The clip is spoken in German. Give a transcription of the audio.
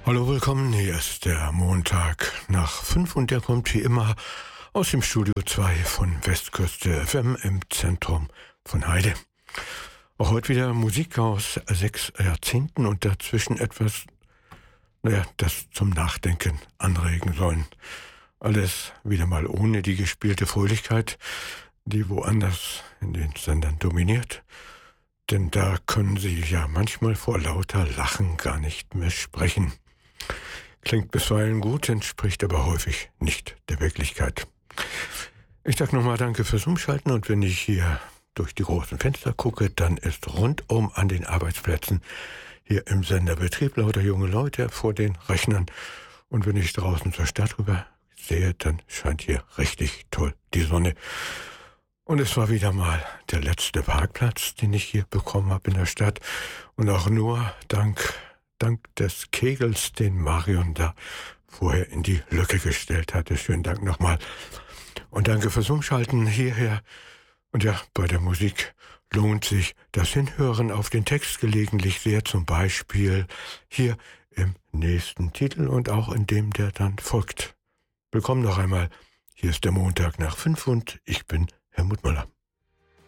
Hallo, willkommen. Hier ist der Montag nach 5 und der kommt wie immer aus dem Studio 2 von Westküste FM im Zentrum von Heide. Auch heute wieder Musik aus 6 Jahrzehnten und dazwischen etwas, das zum Nachdenken anregen sollen. Alles wieder mal ohne die gespielte Fröhlichkeit, die woanders in den Sendern dominiert. Denn da können sie ja manchmal vor lauter Lachen gar nicht mehr sprechen. Klingt bisweilen gut, entspricht aber häufig nicht der Wirklichkeit. Ich sage nochmal danke fürs Umschalten und wenn ich hier durch die großen Fenster gucke, dann ist rundum an den Arbeitsplätzen hier im Senderbetrieb lauter junge Leute vor den Rechnern. Und wenn ich draußen zur Stadt rüber sehe, dann scheint hier richtig toll die Sonne. Und es war wieder mal der letzte Parkplatz, den ich hier bekommen habe in der Stadt. Und auch nur dank des Kegels, den Marion da vorher in die Lücke gestellt hatte. Schönen Dank nochmal. Und danke fürs Umschalten hierher. Und ja, bei der Musik lohnt sich das Hinhören auf den Text gelegentlich sehr, zum Beispiel hier im nächsten Titel und auch in dem, der dann folgt. Willkommen noch einmal. Hier ist der Montag nach 5 und ich bin Helmut Müller.